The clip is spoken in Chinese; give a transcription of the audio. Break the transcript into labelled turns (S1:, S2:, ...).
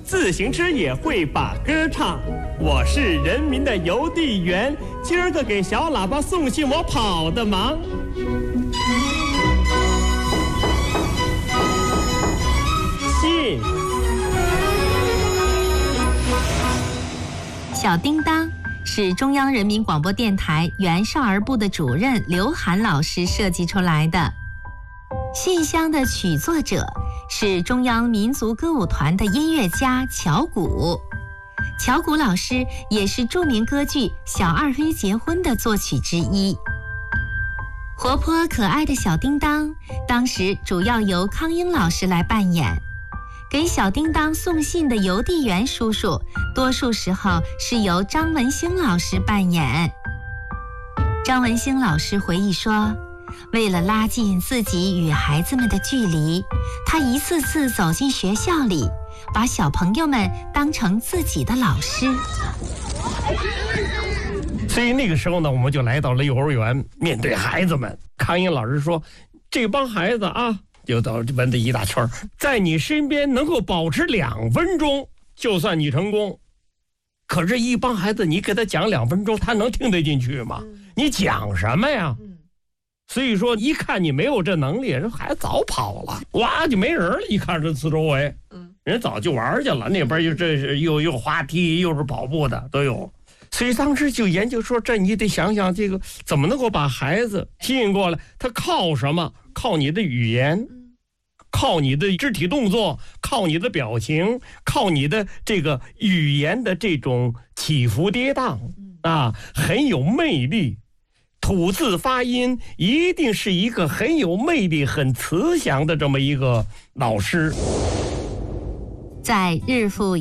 S1: 自行车也会把歌唱。我是人民的邮递员，今儿个给小喇叭送信，我跑的忙。信。
S2: 小叮当是中央人民广播电台原少儿部的主任刘涵老师设计出来的。信箱的曲作者是中央民族歌舞团的音乐家乔谷。乔谷老师也是著名歌剧《小二黑结婚》的作曲之一。活泼可爱的小叮当当时主要由康英老师来扮演，给小叮当送信的邮递员叔叔多数时候是由张文兴老师扮演。张文兴老师回忆说，为了拉近自己与孩子们的距离，他一次次走进学校里，把小朋友们当成自己的老师。
S1: 所以那个时候呢，我们就来到了幼儿园，面对孩子们，康英老师说，这帮孩子啊，就到围的一大圈，在你身边能够保持2分钟，就算你成功。可是一帮孩子，你给他讲2分钟，他能听得进去吗？你讲什么呀？所以说一看你没有这能力，人孩子早跑了，哇就没人了，一看这四周围，人早就玩去了，那边又滑梯又是跑步的都有。所以当时就研究说，这你得想想这个怎么能够把孩子吸引过来，他靠什么？靠你的语言，靠你的肢体动作，靠你的表情，靠你的这个语言的这种起伏跌宕啊，很有魅力。吐字发音一定是一个很有魅力、很慈祥的这么一个老师。
S2: 在日复